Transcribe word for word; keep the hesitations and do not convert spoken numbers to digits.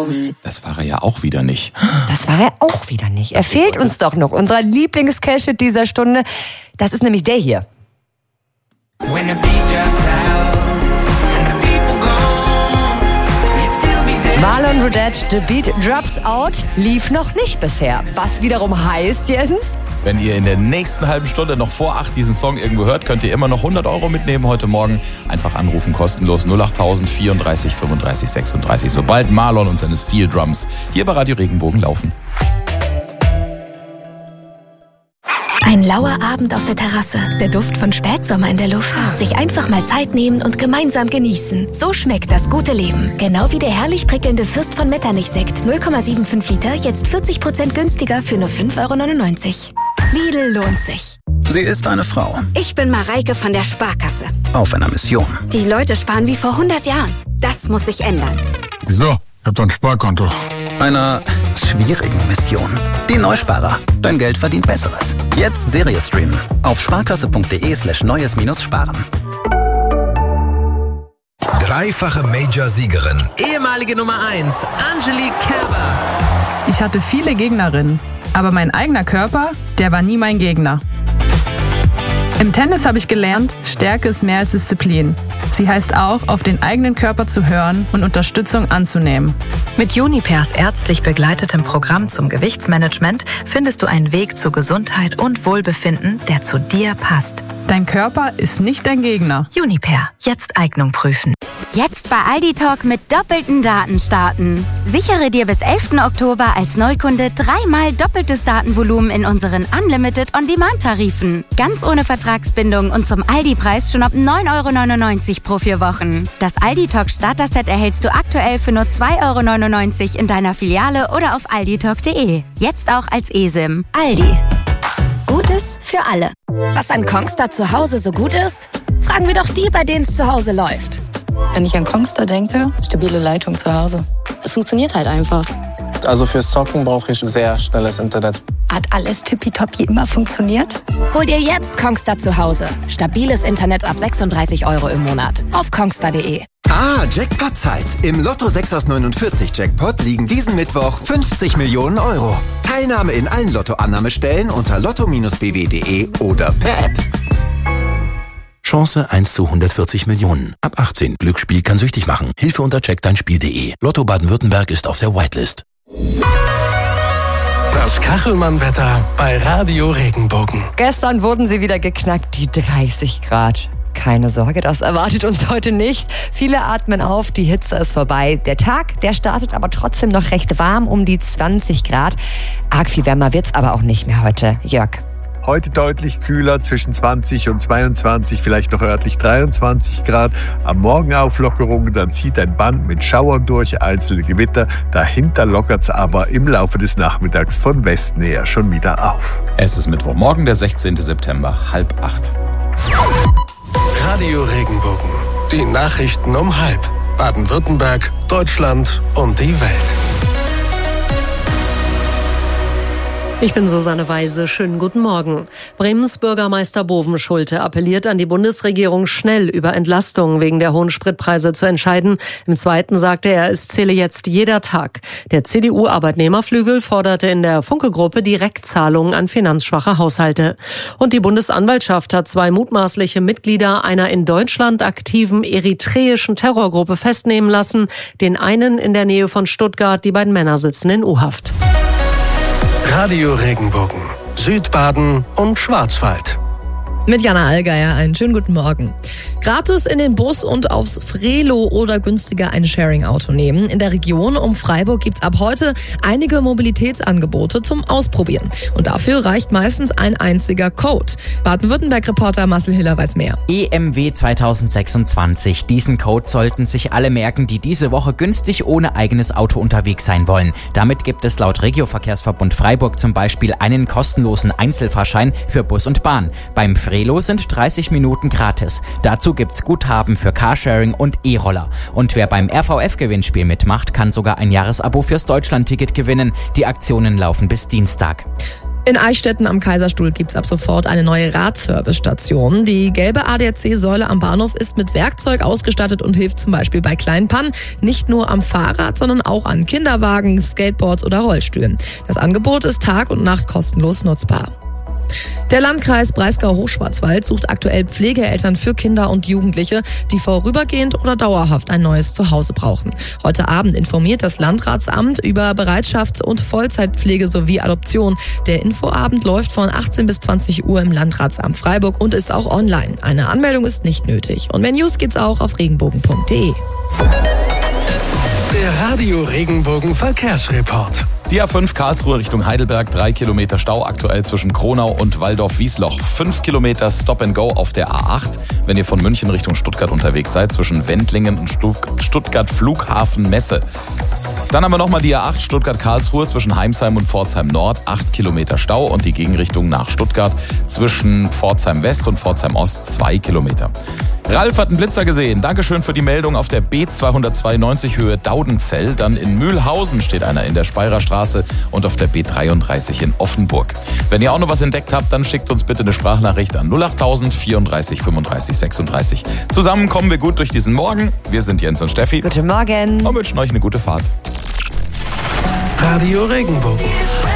Das war er ja auch wieder nicht. Das war er auch wieder nicht. Er fehlt uns doch noch. Unser Lieblings-Cash-Hit dieser Stunde, das ist nämlich der hier. Marlon Roudette, The Beat Drops Out, lief noch nicht bisher. Was wiederum heißt, Jens? Wenn ihr in der nächsten halben Stunde noch vor acht diesen Song irgendwo hört, könnt ihr immer noch hundert Euro mitnehmen heute Morgen. Einfach anrufen, kostenlos null acht null null vierunddreißig fünfunddreißig sechsunddreißig. Sobald Marlon und seine Steel Drums hier bei Radio Regenbogen laufen. Ein lauer Abend auf der Terrasse, der Duft von Spätsommer in der Luft. Sich einfach mal Zeit nehmen und gemeinsam genießen. So schmeckt das gute Leben. Genau wie der herrlich prickelnde Fürst von Metternich-Sekt, null Komma fünfundsiebzig Liter, jetzt vierzig Prozent günstiger für nur fünf Euro neunundneunzig. Lidl lohnt sich. Sie ist eine Frau. Ich bin Mareike von der Sparkasse. Auf einer Mission. Die Leute sparen wie vor hundert Jahren. Das muss sich ändern. Wieso? Ich hab doch ein Sparkonto. Einer schwierigen Mission. Die Neusparer. Dein Geld verdient Besseres. Jetzt Serie streamen. Auf sparkasse.de slash neues minus sparen. Dreifache Major-Siegerin. Ehemalige Nummer eins, Angelique Kerber. Ich hatte viele Gegnerinnen, aber mein eigener Körper, der war nie mein Gegner. Im Tennis habe ich gelernt, Stärke ist mehr als Disziplin. Sie heißt auch, auf den eigenen Körper zu hören und Unterstützung anzunehmen. Mit Junipers ärztlich begleitetem Programm zum Gewichtsmanagement findest du einen Weg zu Gesundheit und Wohlbefinden, der zu dir passt. Dein Körper ist nicht dein Gegner. Juniper, jetzt Eignung prüfen. Jetzt bei Aldi Talk mit doppelten Daten starten. Sichere dir bis elften Oktober als Neukunde dreimal doppeltes Datenvolumen in unseren Unlimited On-Demand-Tarifen. Ganz ohne Vertragsbindung und zum Aldi-Preis schon ab neun Euro neunundneunzig pro vier Wochen. Das Aldi Talk Starter-Set erhältst du aktuell für nur zwei Euro neunundneunzig in deiner Filiale oder auf alditalk punkt de. Jetzt auch als eSIM. Aldi. Gutes für alle. Was an Kongstar zu Hause so gut ist? Fragen wir doch die, bei denen es zu Hause läuft. Wenn ich an Kongstar denke, stabile Leitung zu Hause. Es funktioniert halt einfach. Also fürs Zocken brauche ich sehr schnelles Internet. Hat alles tippitoppi immer funktioniert? Hol dir jetzt Kongstar zu Hause. Stabiles Internet ab sechsunddreißig Euro im Monat. Auf kongstar punkt de. Ah, Jackpot-Zeit. Im Lotto sechs aus neunundvierzig Jackpot liegen diesen Mittwoch fünfzig Millionen Euro. Teilnahme in allen Lotto-Annahmestellen unter lotto Bindestrich b w punkt de oder per App. Chance eins zu hundertvierzig Millionen. Ab achtzehn. Glücksspiel kann süchtig machen. Hilfe unter check dein Spiel punkt de. Lotto Baden-Württemberg ist auf der Whitelist. Das Kachelmann-Wetter bei Radio Regenbogen. Gestern wurden sie wieder geknackt, die dreißig Grad. Keine Sorge, das erwartet uns heute nicht. Viele atmen auf, die Hitze ist vorbei. Der Tag, der startet aber trotzdem noch recht warm, um die zwanzig Grad. Arg viel wärmer wird's aber auch nicht mehr heute. Jörg. Heute deutlich kühler, zwischen zwanzig und zweiundzwanzig, vielleicht noch örtlich dreiundzwanzig Grad. Am Morgen Auflockerungen, dann zieht ein Band mit Schauern durch, einzelne Gewitter. Dahinter lockert's aber im Laufe des Nachmittags von Westen her schon wieder auf. Es ist Mittwochmorgen, der sechzehnten September, halb acht. Radio Regenbogen. Die Nachrichten um halb. Baden-Württemberg, Deutschland und die Welt. Ich bin Susanne Weise. Schönen guten Morgen. Bremens Bürgermeister Bovenschulte appelliert an die Bundesregierung, schnell über Entlastungen wegen der hohen Spritpreise zu entscheiden. Im Zweiten sagte er, es zähle jetzt jeder Tag. Der C D U-Arbeitnehmerflügel forderte in der Funke-Gruppe Direktzahlungen an finanzschwache Haushalte. Und die Bundesanwaltschaft hat zwei mutmaßliche Mitglieder einer in Deutschland aktiven eritreischen Terrorgruppe festnehmen lassen. Den einen in der Nähe von Stuttgart, die beiden Männer sitzen in U-Haft. Radio Regenbogen, Südbaden und Schwarzwald. Mit Jana Allgeier einen schönen guten Morgen. Gratis in den Bus und aufs Frelo oder günstiger ein Sharing-Auto nehmen. In der Region um Freiburg gibt's ab heute einige Mobilitätsangebote zum Ausprobieren. Und dafür reicht meistens ein einziger Code. Baden-Württemberg-Reporter Marcel Hiller weiß mehr. E M W zweitausendsechsundzwanzig. Diesen Code sollten sich alle merken, die diese Woche günstig ohne eigenes Auto unterwegs sein wollen. Damit gibt es laut Regioverkehrsverbund Freiburg zum Beispiel einen kostenlosen Einzelfahrschein für Bus und Bahn. Beim Frelo sind dreißig Minuten gratis. Dazu gibt's Guthaben für Carsharing und E-Roller. Und wer beim R V F-Gewinnspiel mitmacht, kann sogar ein Jahresabo fürs Deutschland-Ticket gewinnen. Die Aktionen laufen bis Dienstag. In Eichstätten am Kaiserstuhl gibt's ab sofort eine neue Radservice-Station. Die gelbe A D A C-Säule am Bahnhof ist mit Werkzeug ausgestattet und hilft zum Beispiel bei kleinen Pannen nicht nur am Fahrrad, sondern auch an Kinderwagen, Skateboards oder Rollstühlen. Das Angebot ist Tag und Nacht kostenlos nutzbar. Der Landkreis Breisgau-Hochschwarzwald sucht aktuell Pflegeeltern für Kinder und Jugendliche, die vorübergehend oder dauerhaft ein neues Zuhause brauchen. Heute Abend informiert das Landratsamt über Bereitschafts- und Vollzeitpflege sowie Adoption. Der Infoabend läuft von achtzehn bis zwanzig Uhr im Landratsamt Freiburg und ist auch online. Eine Anmeldung ist nicht nötig. Und mehr News gibt's auch auf regenbogen punkt de. Der Radio Regenbogen Verkehrsreport. Die A fünf Karlsruhe Richtung Heidelberg, drei Kilometer Stau aktuell zwischen Kronau und Waldorf-Wiesloch. Fünf Kilometer Stop and Go auf der A acht, wenn ihr von München Richtung Stuttgart unterwegs seid, zwischen Wendlingen und Stuttgart Flughafen Messe. Dann haben wir nochmal die A acht Stuttgart-Karlsruhe zwischen Heimsheim und Pforzheim Nord, acht Kilometer Stau und die Gegenrichtung nach Stuttgart zwischen Pforzheim West und Pforzheim Ost, zwei Kilometer. Ralf hat einen Blitzer gesehen. Dankeschön für die Meldung auf der B zweihundertzweiundneunzig Höhe Daudenzell. Dann in Mühlhausen steht einer in der Speirer Straße und auf der B dreiunddreißig in Offenburg. Wenn ihr auch noch was entdeckt habt, dann schickt uns bitte eine Sprachnachricht an null acht tausend vierunddreißig fünfunddreißig sechsunddreißig. Zusammen kommen wir gut durch diesen Morgen. Wir sind Jens und Steffi. Guten Morgen. Und wünschen euch eine gute Fahrt. Radio Regenbogen.